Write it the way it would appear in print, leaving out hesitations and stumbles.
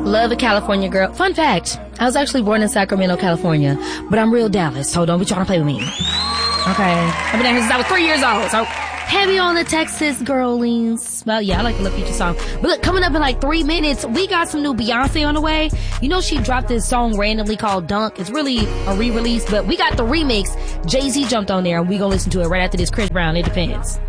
Love a California girl. Fun fact, I was actually born in Sacramento, California, but I'm real Dallas, so don't be trying to play with me. Okay. I've been down here since I was 3 years old, so heavy on the Texas girlies. Well, yeah, I like the Lil Future song. But look, coming up in like 3 minutes, we got some new Beyonce on the way. You know, she dropped this song randomly called Dunk. It's really a re-release, but we got the remix. Jay-Z jumped on there, and we gonna listen to it right after this. Chris Brown, It Depends.